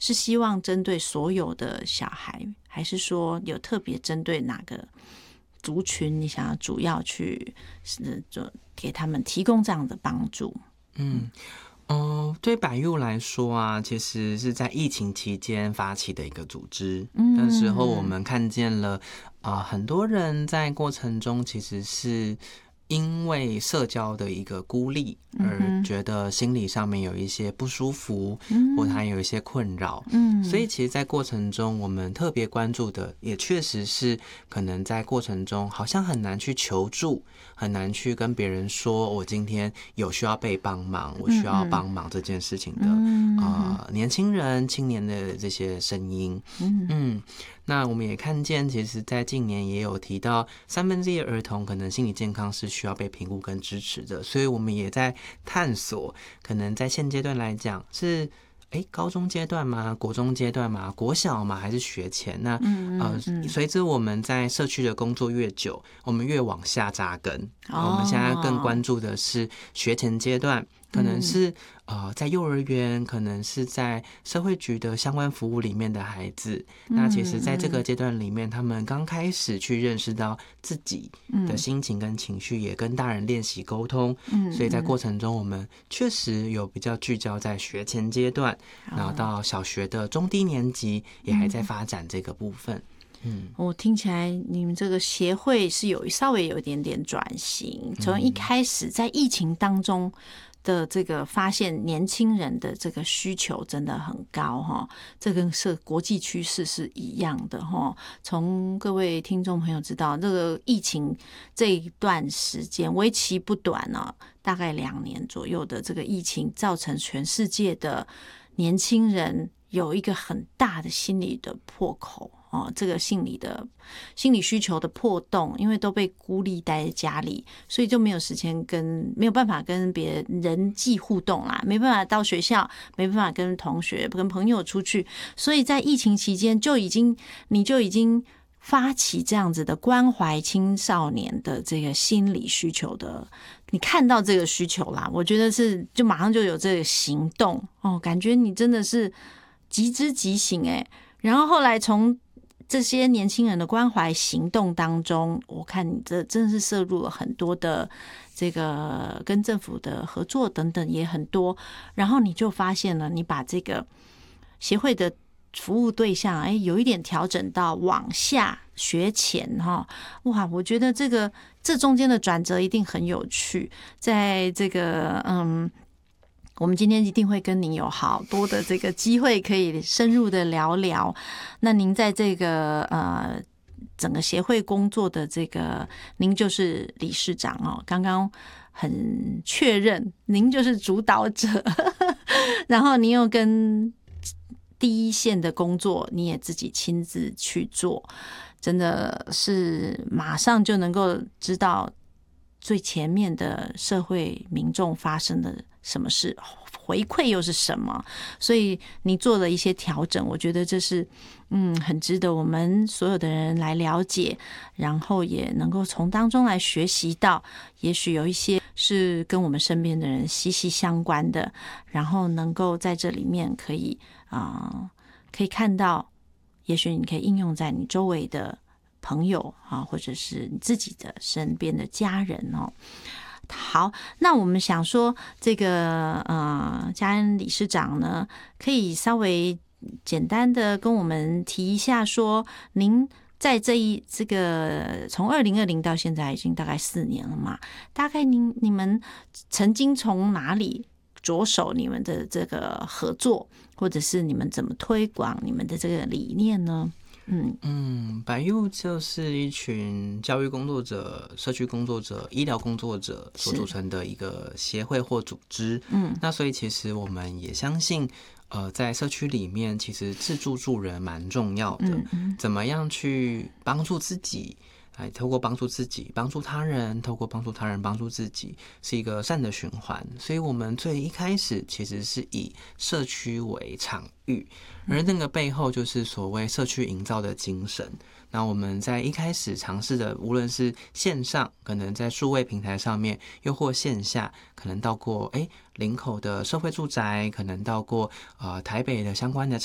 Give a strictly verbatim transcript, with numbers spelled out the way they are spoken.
是希望针对所有的小孩，还是说有特别针对哪个族群，你想要主要去是就给他们提供这样的帮助？ 嗯。哦，对百佑来说啊，其实是在疫情期间发起的一个组织。嗯，那时候我们看见了，啊、呃，很多人在过程中其实是因为社交的一个孤立而觉得心理上面有一些不舒服，嗯、或他有一些困扰。嗯，所以其实，在过程中我们特别关注的，也确实是可能在过程中好像很难去求助。很难去跟别人说我今天有需要被帮忙，我需要帮忙这件事情的、嗯呃、年轻人青年的这些声音。 嗯, 嗯那我们也看见其实在近年也有提到三分之一的儿童可能心理健康是需要被评估跟支持的，所以我们也在探索可能在现阶段来讲是哎，高中阶段吗？国中阶段吗？国小吗？还是学前？那嗯嗯嗯呃，随着我们在社区的工作越久，我们越往下扎根。哦、我们现在更关注的是学前阶段，可能是、嗯、呃在幼儿园，可能是在社会局的相关服务里面的孩子。嗯、那其实，在这个阶段里面，他们刚开始去认识到自己的心情跟情绪，也跟大人练习沟通。嗯、所以在过程中，我们确实有比较聚焦在学前阶段。然后到小学的中低年级也还在发展这个部分。嗯， 我听起来你们这个协会是有稍微有一点点转型，从一开始在疫情当中的这个发现年轻人的这个需求真的很高哈，这跟是国际趋势是一样的哈。从各位听众朋友知道，这个疫情这一段时间为期不短哦，大概两年左右的这个疫情，造成全世界的年轻人有一个很大的心理的破口哦，这个心理的心理需求的破洞，因为都被孤立待在家里，所以就没有时间跟没有办法跟别人人际互动啦，没办法到学校，没办法跟同学跟朋友出去，所以在疫情期间就已经你就已经发起这样子的关怀青少年的这个心理需求的，你看到这个需求啦，我觉得是就马上就有这个行动哦，感觉你真的是即知即行哎。然后后来从这些年轻人的关怀行动当中，我看你这真的是涉入了很多的这个跟政府的合作等等也很多，然后你就发现了，你把这个协会的服务对象，哎，有一点调整到往下学前哈，哇，我觉得这个这中间的转折一定很有趣，在这个嗯。我们今天一定会跟您有好多的这个机会可以深入的聊聊。那您在这个呃整个协会工作的这个，您就是理事长哦，刚刚很确认您就是主导者，然后您又跟第一线的工作你也自己亲自去做，真的是马上就能够知道最前面的社会民众发生的什么事，回馈又是什么，所以你做了一些调整，我觉得这是嗯很值得我们所有的人来了解，然后也能够从当中来学习到，也许有一些是跟我们身边的人息息相关的，然后能够在这里面可以啊、呃、可以看到，也许你可以应用在你周围的朋友啊，或者是你自己的身边的家人哦。好，那我们想说，这个呃，嘉恩理事长呢，可以稍微简单的跟我们提一下说，您在这一这个从二零二零到现在已经大概四年了嘛，大概您你们曾经从哪里着手你们的这个合作，或者是你们怎么推广你们的这个理念呢？嗯嗯，百佑就是一群教育工作者、社区工作者、医疗工作者所组成的一个协会或组织。嗯，那所以其实我们也相信，呃，在社区里面，其实自助助人蛮重要的。嗯嗯，怎么样去帮助自己？哎，透过帮助自己，帮助他人，透过帮助他人，帮助自己，是一个善的循环。所以我们最一开始其实是以社区为场域，而那个背后就是所谓社区营造的精神。那我们在一开始尝试的，无论是线上，可能在数位平台上面，又或线下，可能到过哎林口的社会住宅，可能到过呃台北的相关的